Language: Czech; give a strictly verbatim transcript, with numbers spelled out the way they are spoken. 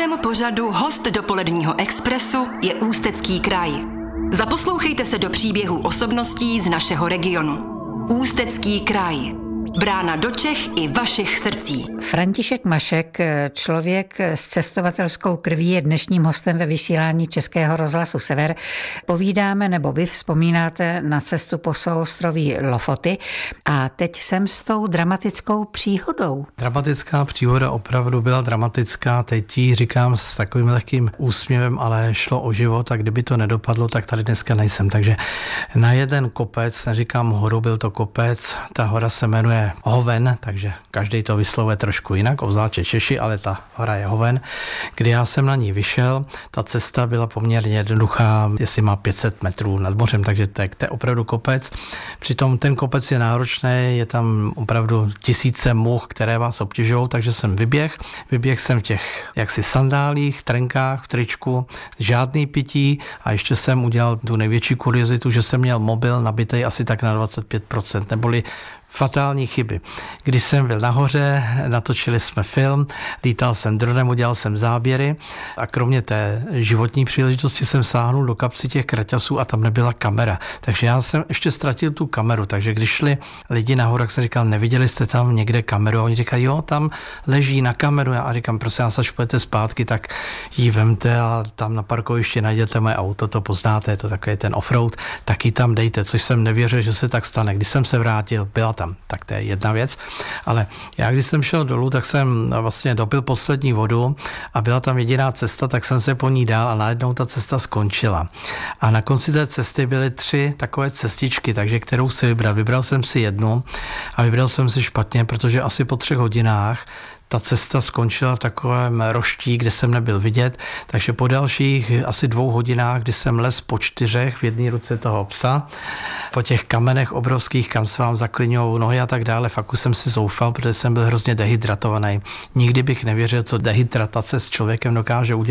Hostem pořadu Host dopoledního expresu je Ústecký kraj. Zaposlouchejte se do příběhů osobností z našeho regionu. Ústecký kraj. Brána do Čech i vašich srdcí. František Mašek, člověk s cestovatelskou krví, je dnešním hostem ve vysílání Českého rozhlasu Sever. Povídáme, nebo vy vzpomínáte na cestu po souostroví Lofoty a teď jsem s tou dramatickou příhodou. Dramatická příhoda opravdu byla dramatická, teď ji říkám s takovým lehkým úsměvem, ale šlo o život a kdyby to nedopadlo, tak tady dneska nejsem. Takže na jeden kopec, neříkám horu, byl to kopec, ta hora se jmenuje Hoven, takže každý to vyslovuje trošku jinak, obzvláště Češi, ale ta hora je Hoven. Kdy já jsem na ní vyšel, ta cesta byla poměrně jednoduchá, jestli má pět set metrů nad mořem, takže to je, to je opravdu kopec. Přitom ten kopec je náročný, je tam opravdu tisíce much, které vás obtěžují, takže jsem vyběh. Vyběh jsem v těch jaksi sandálích, trenkách, v tričku, žádný pití a ještě jsem udělal tu největší kuriozitu, že jsem měl mobil nabitej asi tak na dvacet pět procent, neboli fatální chyby. Když jsem byl nahoře, natočili jsme film, lítal jsem dronem, udělal jsem záběry a kromě té životní příležitosti jsem sáhnul do kapsy těch kraťasů a tam nebyla kamera. Takže já jsem ještě ztratil tu kameru, takže když šli lidi nahoru, tak jsem říkal, neviděli jste tam někde kameru? A oni říkají, jo, tam leží na kameru. Já říkám, prosím vás, až půjdete zpátky, tak ji vemte a tam na parkovišti najděte moje auto, to poznáte, je to takový ten offroad, tak ji tam dejte, což jsem nevěřil, že se tak stane. Když jsem se vrátil, byla tam. Tak to je jedna věc. Ale já, když jsem šel dolů, tak jsem vlastně dopil poslední vodu a byla tam jediná cesta, tak jsem se po ní dál a najednou ta cesta skončila. A na konci té cesty byly tři takové cestičky, takže kterou si vybral. Vybral jsem si jednu a vybral jsem si špatně, protože asi po třech hodinách ta cesta skončila v takovém roští, kde jsem nebyl vidět, takže po dalších asi dvou hodinách, kdy jsem les po čtyřech v jedné ruce toho psa, po těch kamenech obrovských, kam se vám zakliňují nohy a tak dále, fakt už jsem si zoufal, protože jsem byl hrozně dehydratovaný. Nikdy bych nevěřil, co dehydratace s člověkem dokáže udělat.